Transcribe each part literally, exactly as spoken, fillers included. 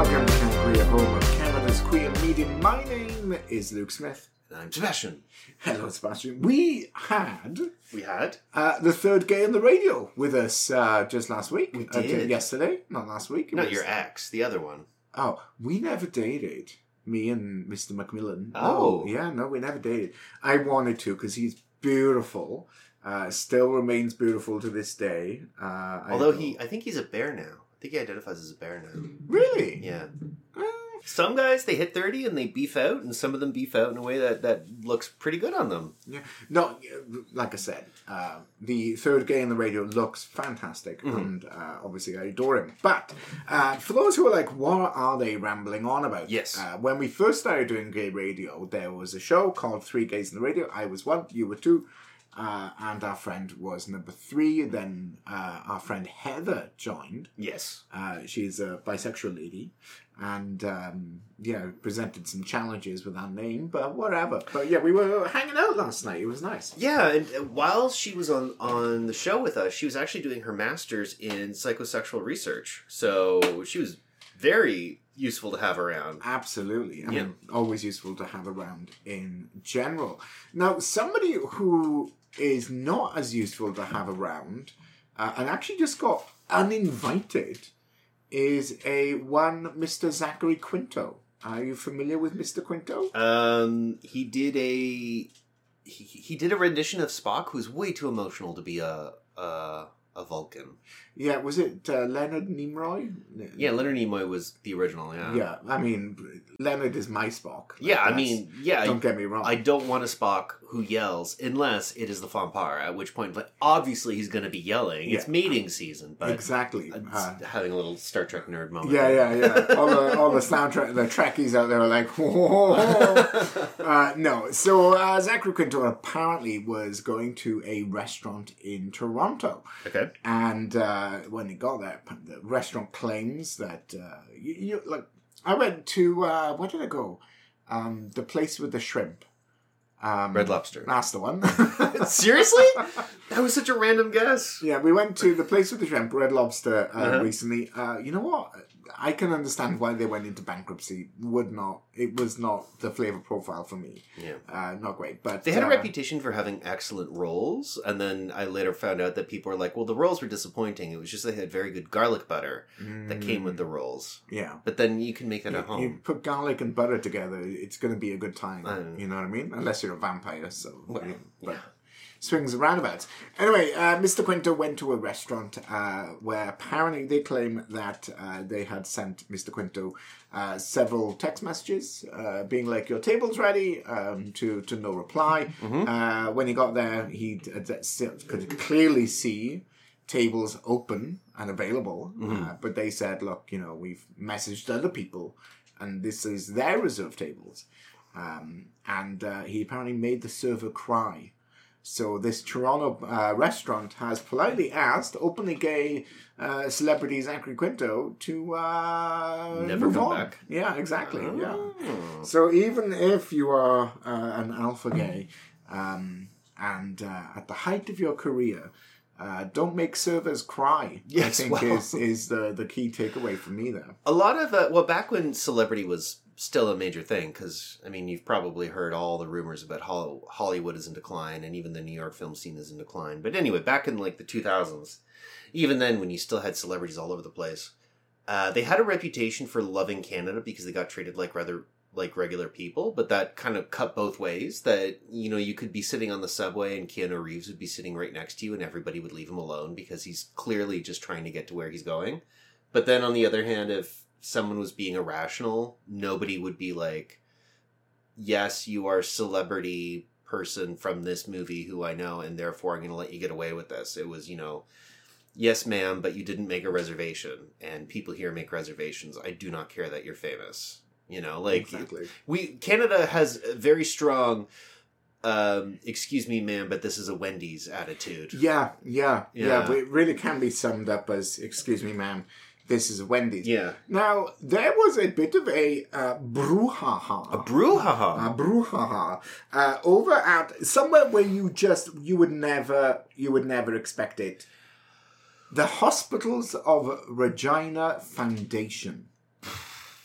Welcome to Queer, home of Canada's queer media. My name is Luke Smith. And I'm Sebastian. Hello, Sebastian. We had... We had? Uh, the third gay on the radio with us uh, just last week. We Uh, did. yesterday, not last week. It Not was- your ex, the other one. Oh, we never dated. Me and Mister Macmillan. Oh. No, yeah, no, we never dated. I wanted to because he's beautiful. Uh, still remains beautiful to this day. Uh, Although I, he, I think he's a bear now. I think he identifies as a bear now. Really? Yeah. Uh, Some guys, they hit thirty and they beef out, and some of them beef out in a way that, that looks pretty good on them. yeah. No, like I said, uh, the third gay on the radio looks fantastic, Mm-hmm. and uh, obviously I adore him. But uh, for those who are like, what are they rambling on about? Yes. Uh, when we first started doing gay radio, there was a show called Three Gays in the Radio. I was one, you were two. Uh, and our friend was number three. Then uh, our friend Heather joined. Yes. Uh, she's a bisexual lady, and um, yeah, presented some challenges with our name, but whatever. But yeah, we were hanging out last night. It was nice. Yeah, and uh, while she was on, on the show with us, she was actually doing her master's in psychosexual research. So she was very useful to have around. Absolutely. I Yeah. mean, always useful to have around in general. Now, somebody who is not as useful to have around, uh, and actually just got uninvited, is a one Mister Zachary Quinto. Are you familiar with Mister Quinto? Um, he did a he, he did a rendition of Spock who's way too emotional to be a a, a Vulcan. Yeah, was it uh, Leonard Nimoy? Yeah, Leonard Nimoy was the original. Yeah. Yeah, I mean, Leonard is my Spock. Yeah, I That's- mean, yeah. Don't get me wrong. I don't want a Spock who yells unless it is the Fonpar, at which point, like, obviously he's going to be yelling. It's Yeah. mating season, but exactly. it's Uh, having a little Star Trek nerd moment. yeah, yeah, yeah. All the all the soundtrack, the Trekkies out there are like, whoa. uh, no. So uh, Zachary Quinto apparently was going to a restaurant in Toronto, Okay. and uh, when he got there, the restaurant claims that uh, you, you like. I went to uh, where did I go? Um, the place with the shrimp. Um, Red Lobster. That's the one. Seriously? That was such a random guess. Yeah, we went to the place with the shrimp, Red Lobster, uh, Uh-huh. recently. Uh, you know what? I can understand why they went into bankruptcy. Would not. It was not the flavor profile for me. Yeah. Uh, not great. But They had a uh, reputation for having excellent rolls, and then I later found out that people were like, well, the rolls were disappointing. It was just they had very good garlic butter that came with the rolls. Yeah. But then you can make that at home. You put garlic and butter together, it's going to be a good time. I know. You know what I mean? Unless you're a vampire, so. Well, yeah, but yeah. swings and roundabouts. Anyway, uh, Mister Quinto went to a restaurant uh, where apparently they claim that uh, they had sent Mister Quinto uh, several text messages uh, being like, your table's ready, um, to, to no reply. Mm-hmm. Uh, when he got there, he uh, could clearly see tables open and available, Mm-hmm. uh, but they said, look, you know, we've messaged other people and this is their reserved tables. Um, and uh, he apparently made the server cry. So this Toronto uh, restaurant has politely asked openly gay uh, celebrity Zachary Quinto to uh, Never move come on. back. Yeah, exactly. Yeah. Oh. So even if you are uh, an alpha gay um, and uh, at the height of your career, uh, don't make servers cry. Yes, I think well. is is the the key takeaway for me there. A lot of, uh, well, back when celebrity was still a major thing, because, I mean, you've probably heard all the rumors about Hol- Hollywood is in decline, and even the New York film scene is in decline. But anyway, back in, like, the two thousands, even then, when you still had celebrities all over the place, uh, they had a reputation for loving Canada because they got treated like rather like regular people, but that kind of cut both ways. That, you know, you could be sitting on the subway and Keanu Reeves would be sitting right next to you and everybody would leave him alone because he's clearly just trying to get to where he's going. But then on the other hand, if someone was being irrational, nobody would be like, yes, you are a celebrity person from this movie who I know, and therefore I'm going to let you get away with this. It was, you know, yes, ma'am, but you didn't make a reservation, and people here make reservations. I do not care that you're famous. You know, like, Exactly. we, Canada has a very strong, um, excuse me, ma'am, but this is a Wendy's attitude. Yeah, yeah, yeah, Yeah. But it really can be summed up as, excuse me, ma'am, this is a Wendy's. Yeah. Now, there was a bit of a uh, brouhaha. A brouhaha. A brouhaha. Uh, over at somewhere where you just, you would never, you would never expect it. The Hospitals of Regina Foundation.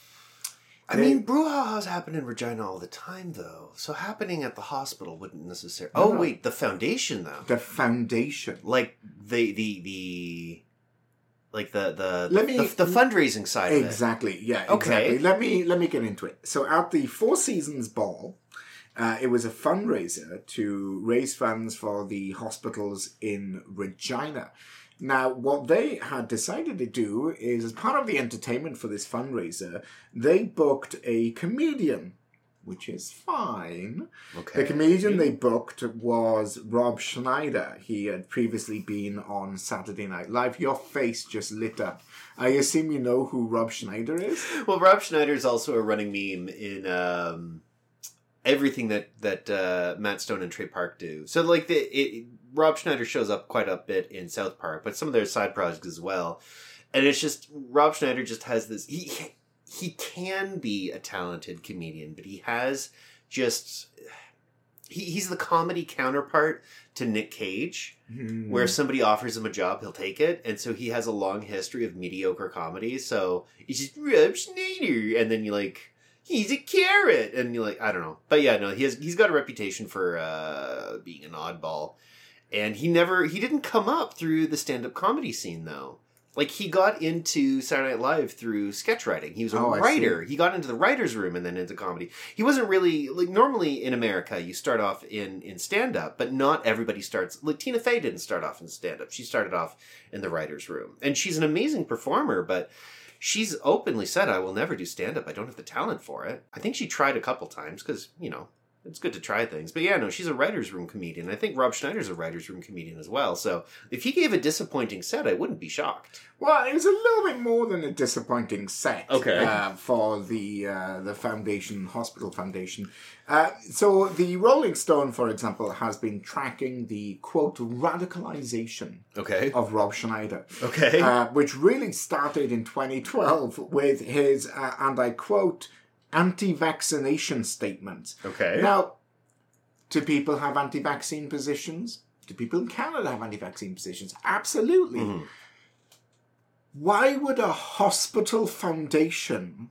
I They- mean, brouhahas happen in Regina all the time, though. So happening at the hospital wouldn't necessarily... No, Oh, no. wait, the foundation, though. The foundation. Like, the... the, the like, the the, Let me- the, the fundraising side of it. Exactly. Yeah. Okay. Exactly. Let me let me get into it. So at the Four Seasons Ball, uh, it was a fundraiser to raise funds for the hospitals in Regina. Now, what they had decided to do is, as part of the entertainment for this fundraiser, they booked a comedian, which is fine. Okay. The comedian they booked was Rob Schneider. He had previously been on Saturday Night Live. Your face just lit up. I assume you know who Rob Schneider is? Well, Rob Schneider is also a running meme in um, everything that that uh, Matt Stone and Trey Park do. So, like, the it, Rob Schneider shows up quite a bit in South Park, but some of their side projects as well. And it's just Rob Schneider just has this. He he can be a talented comedian, but he has just he, he's the comedy counterpart to Nick Cage, Hmm. where if somebody offers him a job, he'll take it. And so he has a long history of mediocre comedy. So he's just Rob Schneider, and then you like. He's a carrot, and you're like, I don't know, but yeah, no, he has he's got a reputation for uh, being an oddball, and he never he didn't come up through the stand up comedy scene though. Like he got into Saturday Night Live through sketch writing. He was a Oh, I writer. He got into the writers' room and then into comedy. He wasn't really like normally in America. You start off in in stand up, but not everybody starts. Like Tina Fey didn't start off in stand up. She started off in the writers' room, and she's an amazing performer, but. She's openly said, I will never do stand-up. I don't have the talent for it. I think she tried a couple times because, you know, it's good to try things. But yeah, no, she's a writer's room comedian. I think Rob Schneider's a writer's room comedian as well. So if he gave a disappointing set, I wouldn't be shocked. Well, it was a little bit more than a disappointing set. Okay. Uh, for the uh, the foundation, hospital foundation. Uh, so the Rolling Stone, for example, has been tracking the quote radicalization Okay. of Rob Schneider. Okay. Uh, which really started in twenty twelve with his, uh, and I quote, anti-vaccination statement. Okay. Now, do people have anti-vaccine positions? Do people in Canada have anti-vaccine positions? Absolutely. Mhm. Why would a hospital foundation,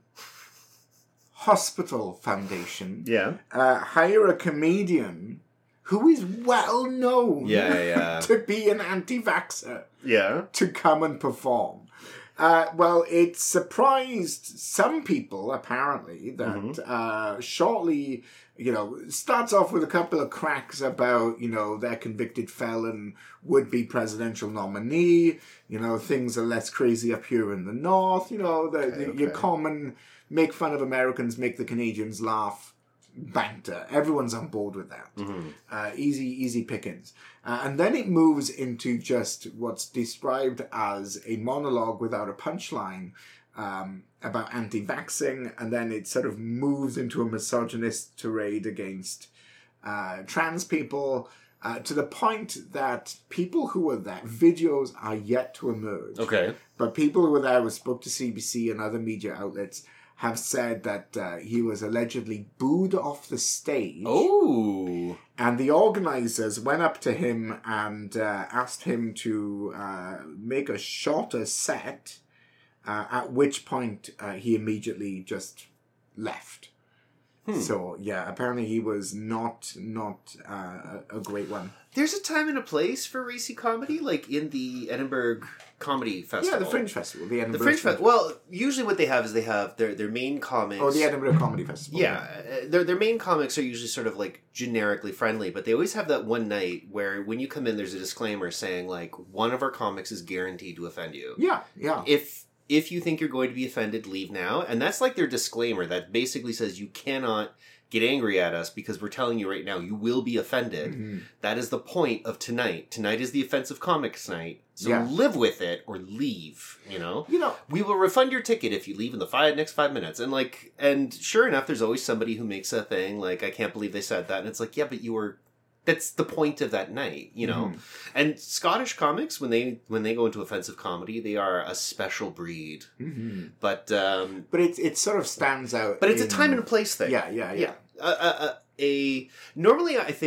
hospital foundation, Yeah. uh, hire a comedian who is well known Yeah, yeah, yeah. to be an anti-vaxxer Yeah. to come and perform? Uh, well, it surprised some people, apparently, that Mm-hmm. uh, shortly, you know, starts off with a couple of cracks about, you know, their convicted felon would-be presidential nominee. You know, things are less crazy up here in the north. You know, the, Okay, the, your okay. common make fun of Americans, make the Canadians laugh banter. Everyone's on board with that. Mm-hmm. Uh, easy, easy pickings. Uh, and then it moves into just what's described as a monologue without a punchline um, about anti-vaxxing, and then it sort of moves into a misogynist tirade against uh, trans people, uh, to the point that people who were there, videos are yet to emerge, Okay. but people who were there who spoke to C B C and other media outlets have said that uh, he was allegedly booed off the stage. Oh. And the organizers went up to him and uh, asked him to uh, make a shorter set, uh, at which point uh, he immediately just left. Hmm. So, yeah, apparently he was not not uh, a a great one. There's a time and a place for racy comedy, like in the Edinburgh Comedy Festival. Yeah, the Fringe Festival. The Edinburgh The Fringe Festival. Well, usually what they have is they have their, their main comics. Oh, the Edinburgh Comedy Festival. Yeah, uh, their their main comics are usually sort of like generically friendly, but they always have that one night where when you come in, there's a disclaimer saying like one of our comics is guaranteed to offend you. Yeah, yeah. If if you think you're going to be offended, leave now. And that's like their disclaimer that basically says you cannot get angry at us because we're telling you right now you will be offended. Mhm. That is the point of tonight. Tonight is the offensive comics night. So Yeah. live with it or leave, you know? You know, We will refund your ticket if you leave in the five next five minutes. And like, and sure enough, there's always somebody who makes a thing like, I can't believe they said that. And it's like, yeah, but you were, that's the point of that night, you know? Mhm. And Scottish comics, when they, when they go into offensive comedy, they are a special breed. mhm. But, um, But it, it sort of stands out. but it's a in- time and a place thing. Yeah, yeah, yeah. Yeah. A, a, a, a normally I think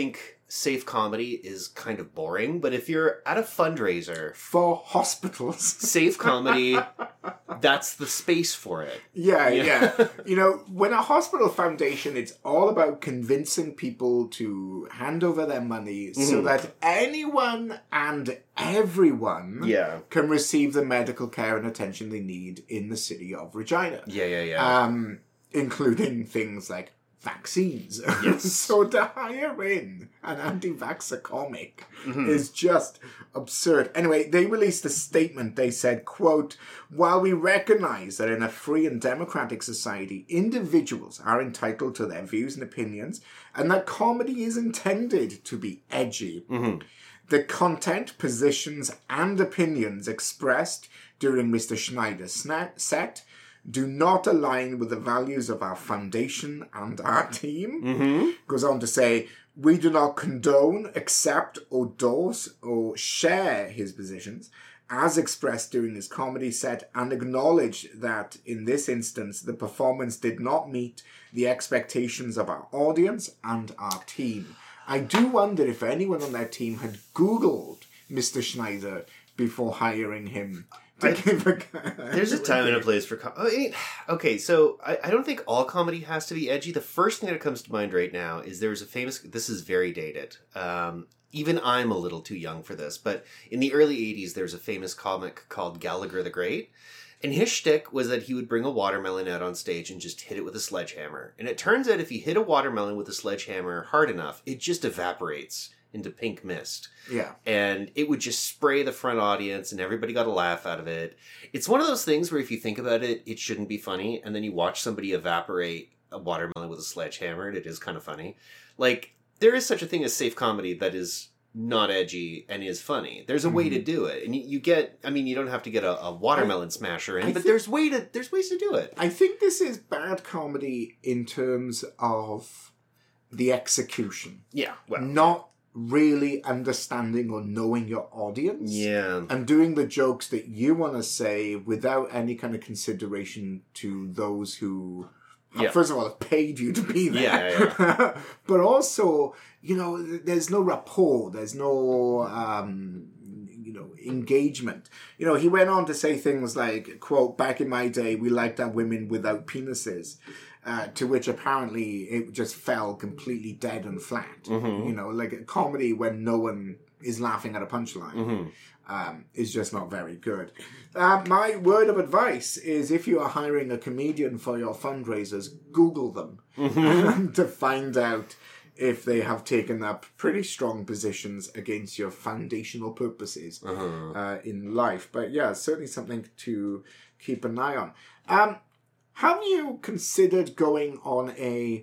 safe comedy is kind of boring, but if you're at a fundraiser For hospitals. safe comedy, that's the space for it. Yeah, Yeah. yeah. You know, when a hospital foundation, it's all about convincing people to hand over their money so Mhm. that anyone and everyone Yeah. can receive the medical care and attention they need in the city of Regina. Yeah, yeah, yeah. Um, including things like vaccines. Yes. So to hire in an anti-vaxxer comic Mhm. is just absurd. Anyway, they released a statement. They said, quote, while we recognize that in a free and democratic society, individuals are entitled to their views and opinions, and that comedy is intended to be edgy, Mhm. the content, positions, and opinions expressed during Mister Schneider's sna- set do not align with the values of our foundation and our team. Mhm. Goes on to say, we do not condone, accept, endorse, or share his positions as expressed during his comedy set, and acknowledge that in this instance the performance did not meet the expectations of our audience and our team. I do wonder if anyone on their team had Googled Mister Schneider before hiring him to I- give a... There's a time and a place for com- oh, I mean, okay, so I, I don't think all comedy has to be edgy. The first thing that comes to mind right now is there's a famous, this is very dated. Um, even I'm a little too young for this, but in the early eighties, there's a famous comic called Gallagher the Great. And his shtick was that he would bring a watermelon out on stage and just hit it with a sledgehammer. And it turns out if you hit a watermelon with a sledgehammer hard enough, it just evaporates into pink mist. Yeah. And it would just spray the front audience and everybody got a laugh out of it. It's one of those things where if you think about it, it shouldn't be funny. And then you watch somebody evaporate a watermelon with a sledgehammer and it is kind of funny. Like, there is such a thing as safe comedy that is not edgy and is funny. There's a way Mhm. to do it. And you, you get, I mean, you don't have to get a, a watermelon smasher in, I but think- there's way to, there's ways to do it. I think this is bad comedy in terms of the execution. Yeah. Well, Not really understanding or knowing your audience. yeah. And doing the jokes that you want to say without any kind of consideration to those who, Yeah. first of all, have paid you to be there. Yeah, yeah, But also, you know, there's no rapport. There's no, um, you know, engagement. You know, he went on to say things like, quote, back in my day, we liked our women without penises. Uh, to which apparently it just fell completely dead and flat. Mhm. You know, like a comedy when no one is laughing at a punchline Mhm. um, is just not very good. Uh, my word of advice is if you are hiring a comedian for your fundraisers, Google them Mhm. to find out if they have taken up pretty strong positions against your foundational purposes Uh-huh. uh, in life. But yeah, certainly something to keep an eye on. Um, have you considered going on a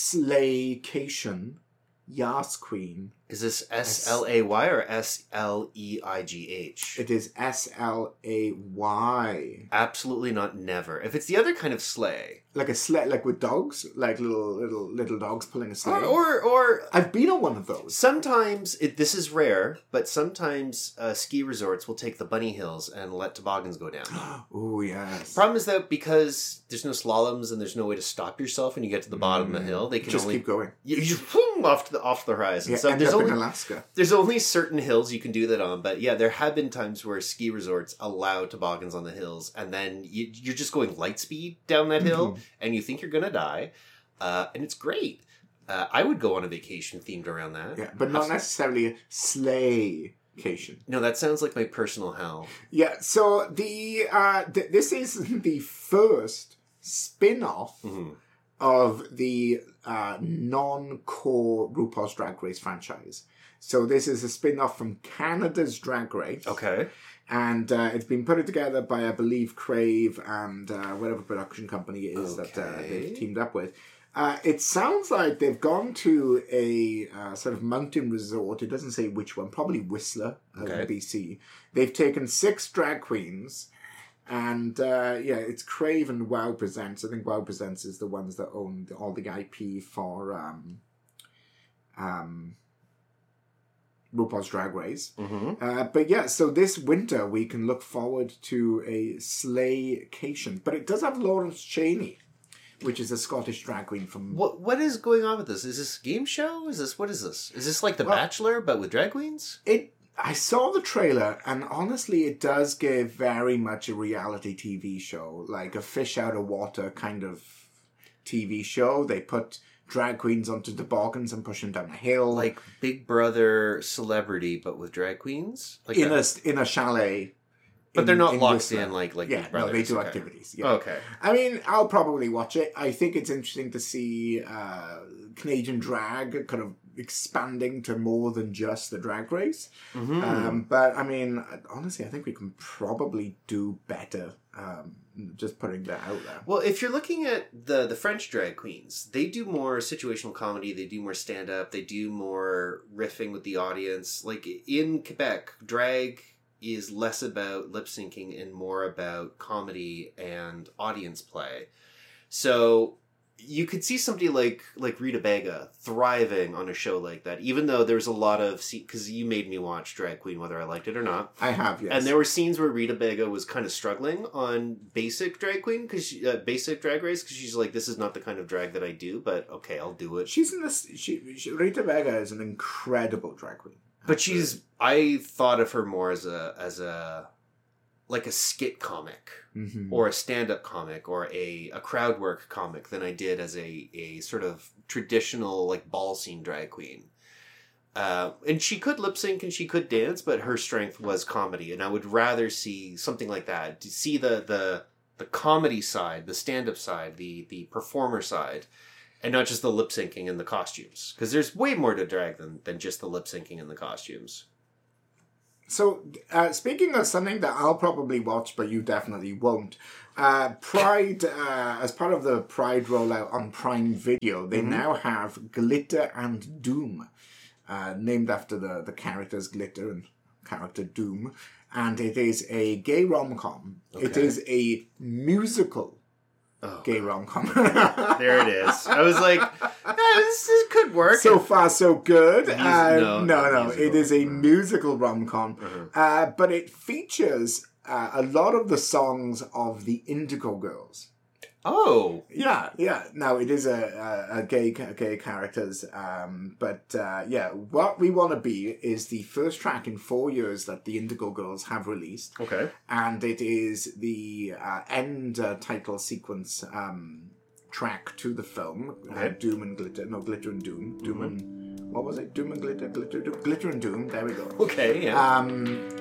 slaycation, Yas Queen? Is this S L A Y or S L E I G H? It is S L A Y. Absolutely not never. If it's the other kind of sleigh. Like a sleigh, like with dogs, like little little little dogs pulling a sleigh. Or, or, or I've been on one of those. sometimes, it, this is rare, but sometimes uh, ski resorts will take the bunny hills and let toboggans go down. Oh yes. Problem is that because there's no slaloms and there's no way to stop yourself when you get to the bottom of the hill, they can Just only... keep going. You, you just boom, off to the off the horizon. Yeah, so end there's up only in Alaska. there's only certain hills you can do that on. But yeah, there have been times where ski resorts allow toboggans on the hills, and then you, you're just going light speed down that hill, Mhm. and you think you're gonna die, uh, and it's great. Uh, I would go on a vacation themed around that. Yeah, but not necessarily a slaycation. No, that sounds like my personal hell. Yeah. So the uh, th- this is the first spin-off Mhm. of the uh, non-core RuPaul's Drag Race franchise. So this is a spin-off from Canada's Drag Race. Okay. And uh, it's been put together by, I believe, Crave and uh, whatever production company it is that uh, Okay. they've teamed up with. Uh, it sounds like they've gone to a uh, sort of mountain resort. It doesn't say which one. Probably Whistler, uh, Okay. in B C. They've taken six drag queens. And uh, yeah, it's Crave and Wow Presents. I think Wow Presents is the ones that own all the I P for um, um, RuPaul's Drag Race. Mm-hmm. Uh, but yeah, so this winter we can look forward to a slaycation. But it does have Lawrence Cheney, which is a Scottish drag queen from... What What is going on with this? Is this a game show? Is this... What is this? Is this like The Well, Bachelor, but with drag queens? It. I saw the trailer, and honestly, it does give very much a reality T V show, like a fish out of water kind of T V show. They put drag queens onto toboggans and push them down a hill. Like Big Brother Celebrity, but with drag queens? Like in a, a, in a chalet. But in- they're not in locked Whistler. in like, like Yeah, Big no, Brothers. they do Okay. activities. Yeah. Okay. I mean, I'll probably watch it. I think it's interesting to see uh, Canadian drag kind of expanding to more than just the drag race. Mm-hmm. Um, but, I mean, honestly, I think we can probably do better um, just putting that out there. Well, if you're looking at the the French drag queens, they do more situational comedy, they do more stand-up, they do more riffing with the audience. Like, in Quebec, drag is less about lip-syncing and more about comedy and audience play. So you could see somebody like like Rita Baga thriving on a show like that, even though there's a lot of... Because you made me watch Drag Queen, whether I liked it or not. I have, yes. And there were scenes where Rita Baga was kind of struggling on basic drag queen, because uh, basic drag race, because she's like, this is not the kind of drag that I do, but okay, I'll do it. She's in this... She, she, Rita Baga is an incredible drag queen. But she's... I thought of her more as a as a like a skit comic Mm-hmm. or a stand-up comic or a, a crowd work comic than I did as a, a sort of traditional like ball scene drag queen. Uh, and she could lip sync and she could dance, but her strength was comedy. And I would rather see something like that, to see the the the comedy side, the stand-up side, the the performer side, and not just the lip syncing and the costumes. Because there's way more to drag than than just the lip syncing and the costumes. So, uh, speaking of something that I'll probably watch, but you definitely won't, uh, Pride, uh, as part of the Pride rollout on Prime Video, they Mhm. now have Glitter and Doom, uh, named after the, the characters Glitter and character Doom. And it is a gay rom-com. It Okay. is a musical Oh, gay rom-com. there it is. I was like, yeah, this, this could work. So far, so good. Mus- Uh, no, no, not no, musical. it is a musical rom-com. Uh-huh. Uh, but it features uh, a lot of the songs of the Indigo Girls. Oh, Yeah, yeah. Now, it is a, a, a gay a gay characters. Um, but, uh, yeah, What We Want to Be is the first track in four years that the Indigo Girls have released. okay. And it is the uh, end uh, title sequence um, track to the film. Uh, Okay. Doom and Glitter. No, Glitter and Doom. Doom and... What was it? Doom and Glitter? Glitter, Doom, Glitter and Doom. There we go. Okay, yeah. Um,